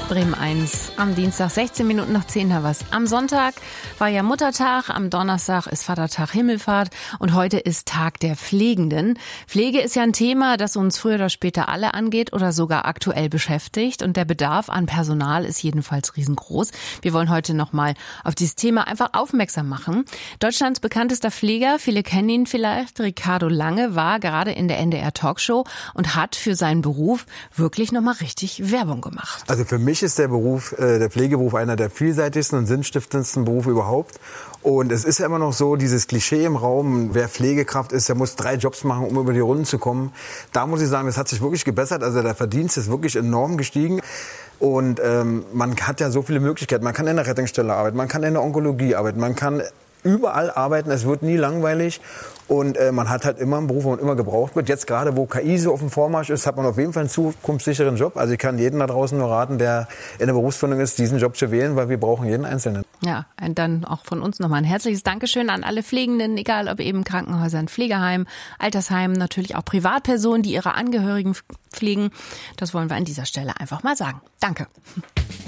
Bremen 1. Am Dienstag 16 Minuten nach 10 haben wir's. Am Sonntag war ja Muttertag, am Donnerstag ist Vatertag, Himmelfahrt und heute ist Tag der Pflegenden. Pflege ist ja ein Thema, das uns früher oder später alle angeht oder sogar aktuell beschäftigt und der Bedarf an Personal ist jedenfalls riesengroß. Wir wollen heute nochmal auf dieses Thema einfach aufmerksam machen. Deutschlands bekanntester Pfleger, viele kennen ihn vielleicht, Ricardo Lange, war gerade in der NDR Talkshow und hat für seinen Beruf wirklich nochmal richtig Werbung gemacht. Also für mich ist der Pflegeberuf einer der vielseitigsten und sinnstiftendsten Berufe überhaupt. Und es ist ja immer noch so, dieses Klischee im Raum, wer Pflegekraft ist, der muss 3 Jobs machen, um über die Runden zu kommen. Da muss ich sagen, das hat sich wirklich gebessert. Also der Verdienst ist wirklich enorm gestiegen. Und man hat ja so viele Möglichkeiten. Man kann in der Rettungsstelle arbeiten, man kann in der Onkologie arbeiten, man kann überall arbeiten, es wird nie langweilig und man hat halt immer einen Beruf, wo man immer gebraucht wird. Jetzt gerade, wo KI so auf dem Vormarsch ist, hat man auf jeden Fall einen zukunftssicheren Job. Also ich kann jeden da draußen nur raten, der in der Berufsfindung ist, diesen Job zu wählen, weil wir brauchen jeden Einzelnen. Ja, und dann auch von uns nochmal ein herzliches Dankeschön an alle Pflegenden, egal ob eben Krankenhäusern, Pflegeheimen, Altersheimen, natürlich auch Privatpersonen, die ihre Angehörigen pflegen. Das wollen wir an dieser Stelle einfach mal sagen. Danke.